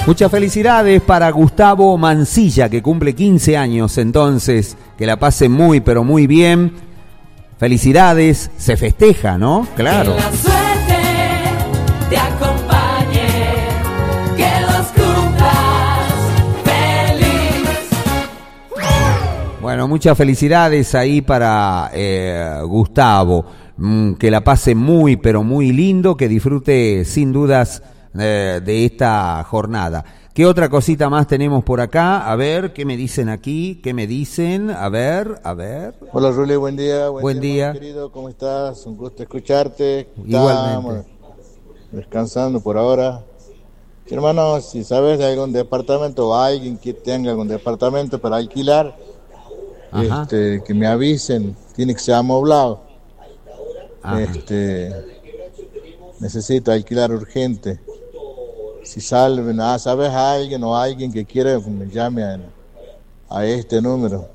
Muchas felicidades para Gustavo Mancilla, que cumple 15 años, entonces, que la pase muy, pero muy bien. Felicidades, se festeja, ¿no? Claro. Que la suerte te acompañe, que los cumplas feliz. Bueno, muchas felicidades ahí para Gustavo, que la pase muy, pero muy lindo, que disfrute sin dudas de esta jornada. ¿Qué otra cosita más tenemos por acá? A ver, ¿qué me dicen aquí? ¿Qué me dicen? A ver. Hola, Ruli, buen día. Buen día. Hermano querido, ¿cómo estás? Un gusto escucharte. Igualmente. Estamos descansando por ahora. Hermano, si sabes de algún departamento o alguien que tenga algún departamento para alquilar, que me avisen. Tiene que ser amoblado. Necesito alquilar urgente. Si salven, sabes a alguien o alguien que quiera, me llame a este número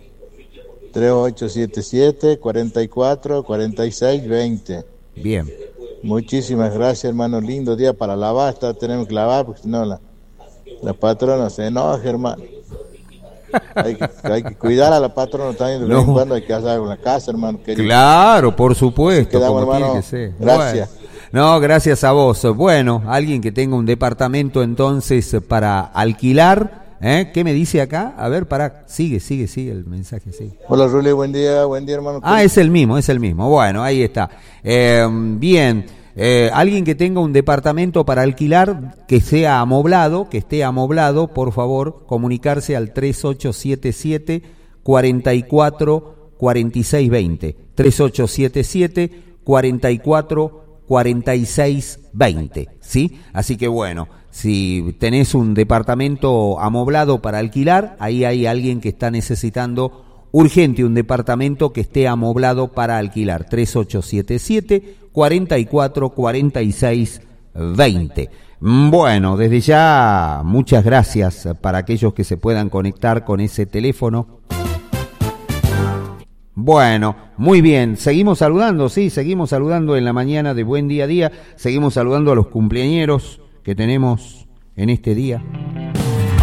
3877-444620. Bien. Muchísimas gracias, hermano. Lindo día para lavar. Tenemos que lavar porque si no la patrona se enoja, hermano. Hay que cuidar a la patrona también. De vez en cuando hay que hacer algo en la casa, hermano. Claro, por supuesto. Quedamos, como hermano. Tiene que ser. Gracias. Bueno. No, gracias a vos. Bueno, alguien que tenga un departamento entonces para alquilar, ¿qué me dice acá? A ver, sigue el mensaje, sí. Hola, Ruli, buen día, hermano. Es el mismo. Bueno, ahí está. Bien, alguien que tenga un departamento para alquilar, que esté amoblado, por favor, comunicarse al 3877 44 4620. 3877 44 4620, ¿sí? Así que bueno, si tenés un departamento amoblado para alquilar, ahí hay alguien que está necesitando urgente un departamento que esté amoblado para alquilar. 3877 44 4620. Bueno, desde ya muchas gracias para aquellos que se puedan conectar con ese teléfono. Bueno, muy bien, seguimos saludando en la mañana de Buen Día a Día, seguimos saludando a los cumpleañeros que tenemos en este día.